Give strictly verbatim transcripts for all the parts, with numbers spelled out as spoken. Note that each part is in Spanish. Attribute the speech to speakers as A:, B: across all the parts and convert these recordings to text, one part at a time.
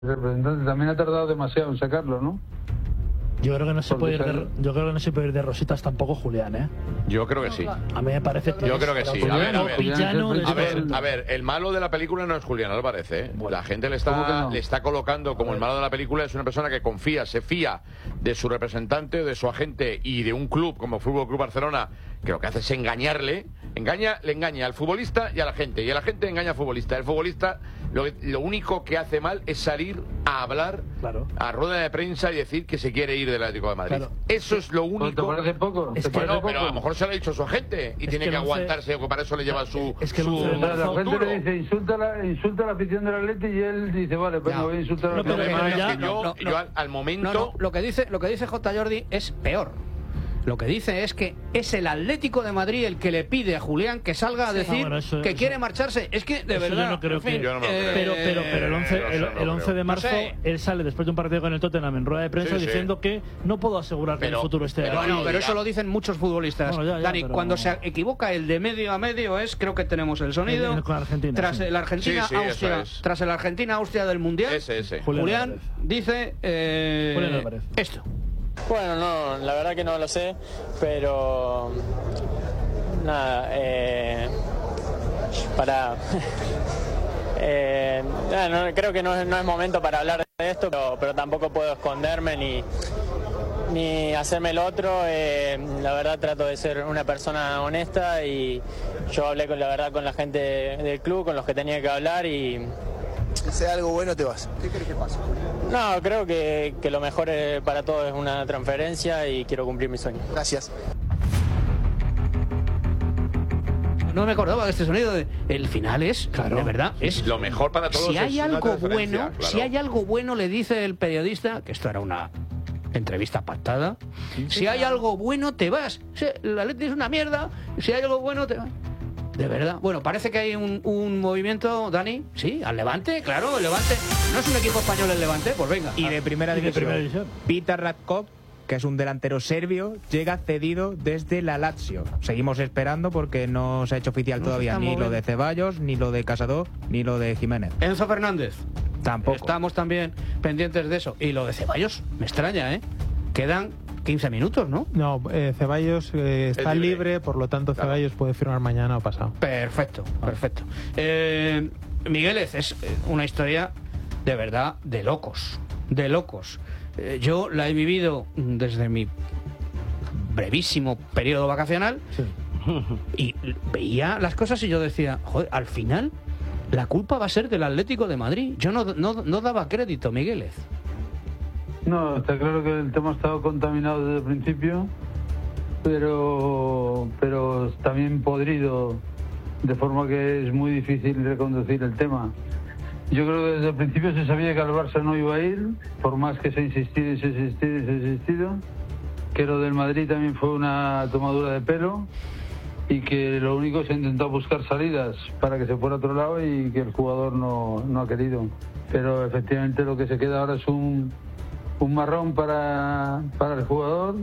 A: El representante también ha tardado demasiado en sacarlo, ¿no?
B: Yo creo que no se puede ir de, yo creo que no se puede ir de rositas tampoco, Julián, ¿eh?
C: Yo creo que sí.
B: A mí me parece que
C: Yo creo que sí. A ver, a ver,
B: villano
C: a ver, a ver, el malo de la película no es Julián Álvarez, ¿eh? La gente le está, no? le está colocando como el malo de la película, es una persona que confía, se fía de su representante, de su agente y de un club como Fútbol Club Barcelona, que lo que hace es engañarle, engaña, le engaña al futbolista y a la gente, y a la gente engaña al futbolista. El futbolista lo, lo único que hace mal es salir a hablar, claro, a rueda de prensa y decir que se quiere ir del Atlético de Madrid. Claro. Eso es lo único.
A: ¿Te parece poco?
C: Es
A: ¿Te
C: que
A: parece
C: no,
A: poco?
C: pero a lo mejor se lo ha dicho su agente y
B: es
C: tiene
B: que
C: que
B: no
C: aguantarse, que para eso le lleva su.
B: Es que
C: su
B: no
A: la, la gente
C: duro.
A: le dice insulta a la, insulta a la afición del Atleti y él dice vale, pues no voy a insultar a la
C: El problema es que yo,
D: no, no,
C: yo al, al momento.
D: No, no, lo que dice, lo que dice J. Jordi es peor. Lo que dice es que es el Atlético de Madrid el que le pide a Julián que salga a decir sí, bueno, eso, que eso, quiere marcharse. Es que, de verdad...
B: Yo no creo
D: en fin,
B: que...
C: Yo no me lo
D: eh,
C: creo.
B: Pero, pero, pero el once, el, el once de marzo,
D: no sé.
B: él sale después de un partido con el Tottenham en rueda de prensa
C: sí,
B: diciendo
C: sí.
B: que no puedo asegurar que
C: pero,
B: el futuro esté...
D: Pero,
B: aquí.
D: no, pero eso lo dicen muchos futbolistas.
B: Bueno, ya, ya,
D: Dani,
B: pero...
D: cuando se equivoca el de medio a medio es, creo que tenemos el sonido.
B: Con Argentina,
D: tras
B: sí.
D: el Argentina,
C: Sí, sí,
D: Austria,
C: es.
D: tras el Argentina, Austria del Mundial,
C: Ese, ese.
D: Julián,
B: Julián
D: dice eh,
B: Julián Álvarez.
D: esto.
E: Bueno, no, la verdad que no lo sé, pero nada, eh, para eh, nada, no, creo que no es, no es momento para hablar de esto, pero, pero tampoco puedo esconderme ni ni hacerme el otro. Eh, la verdad trato de ser una persona honesta y yo hablé con la verdad con la gente del club, con los que tenía que hablar y
F: si sea algo bueno te vas. ¿Qué crees que pasa?
E: No, creo que, que lo mejor eh, para todos es una transferencia y quiero cumplir mi sueño.
F: Gracias.
D: No me acordaba de este sonido. De, el final es, claro, de verdad, es
C: Lo mejor para todos
D: si hay
C: es una
D: algo
C: transferencia,
D: bueno,
C: claro.
D: si hay algo bueno, le dice el periodista, que esto era una entrevista pactada, sí, si hay claro. algo bueno, te vas. Si la Atleti es una mierda, si hay algo bueno, te vas. De verdad. Bueno, parece que hay un, un movimiento, Dani, sí, al Levante, claro, el Levante. ¿No es un equipo español el Levante? Pues venga.
G: Y de primera,
B: y de
G: división.
B: primera división.
G: Petar Ratkov, que es un delantero serbio, llega cedido desde la Lazio. Seguimos esperando porque no se ha hecho oficial
D: no
G: todavía ni lo de Ceballos, ni lo de Casado, ni lo de Jiménez.
D: Enzo Fernández.
G: Tampoco.
D: Estamos también pendientes de eso. Y lo de Ceballos, me extraña, ¿eh? Quedan quince minutos, ¿no?
H: No, eh, Ceballos eh, está libre. libre, por lo tanto claro. Ceballos puede firmar mañana o pasado.
D: Perfecto, perfecto. Eh, Migueles, es una historia de verdad de locos, de locos. Eh, yo la he vivido desde mi brevísimo periodo vacacional sí. y veía las cosas y yo decía, joder, al final la culpa va a ser del Atlético de Madrid. Yo no, no, no daba crédito, Migueles.
A: No, está claro que el tema ha estado contaminado desde el principio, pero, pero también podrido, de forma que es muy difícil reconducir el tema. Yo creo que desde el principio se sabía que al Barça no iba a ir, por más que se ha insistido y se ha insistido y se ha insistido, que lo del Madrid también fue una tomadura de pelo y que lo único se ha intentado buscar salidas para que se fuera a otro lado y que el jugador no, no ha querido. Pero efectivamente lo que se queda ahora es un... un marrón para, para el jugador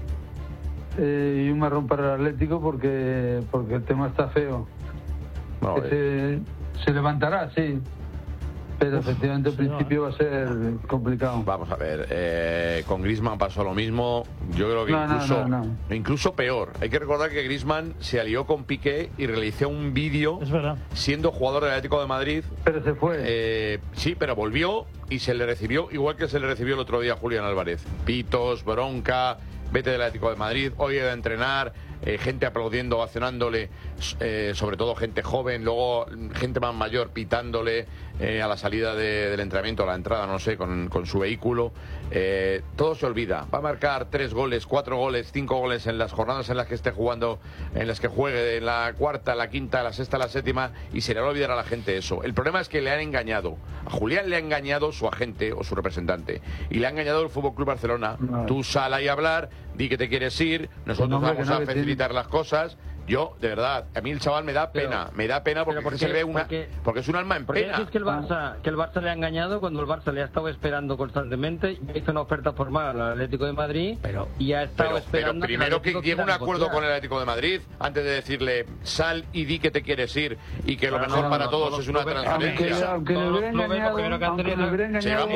A: eh, y un marrón para el Atlético porque porque el tema está feo. No, se, se levantará, sí, pero Uf, efectivamente al principio va a ser complicado.
C: Vamos a ver, eh, con Griezmann pasó lo mismo. Yo creo que
A: no,
C: incluso,
A: no, no, no.
C: incluso peor. Hay que recordar que Griezmann se alió con Piqué y realizó un vídeo siendo jugador del Atlético de Madrid.
A: Pero se fue.
C: Eh, sí, pero volvió y se le recibió igual que se le recibió el otro día a Julián Álvarez. Pitos, bronca, vete del Atlético de Madrid, hoy he de entrenar. Eh, gente aplaudiendo, ovacionándole, eh, sobre todo gente joven, luego gente más mayor pitándole eh, a la salida de, del entrenamiento, a la entrada, no sé, con, con su vehículo. Eh, todo se olvida. Va a marcar tres goles, cuatro goles, cinco goles en las jornadas en las que esté jugando, en las que juegue, en la cuarta, la quinta, la sexta, la séptima, y se le va a olvidar a la gente eso. El problema es que le han engañado. A Julián le ha engañado su agente o su representante, y le ha engañado el F C Barcelona. No. Tú sal ahí a hablar, di que te quieres ir, nosotros no, vamos no, a facilitar las cosas Yo, de verdad, a mí el chaval me da pena,
I: pero,
C: me da pena porque
I: ¿por qué,
C: se ve una,
I: porque,
C: porque es un alma en
I: porque
C: pena.
I: Es que el Barça, que el Barça le ha engañado cuando el Barça le ha estado esperando constantemente, hizo una oferta formal al Atlético de Madrid
D: pero,
I: y ha estado
C: pero,
I: esperando.
C: pero primero que, que llegue un acuerdo
I: negociar.
C: con el Atlético de Madrid antes de decirle sal y di que te quieres ir y que lo
I: Pero
C: mejor
I: no,
C: para
I: no,
C: todos
I: no,
C: es una
I: no,
C: transferencia.
A: Aunque, aunque le hubiera engañado, aunque le hubiera engañado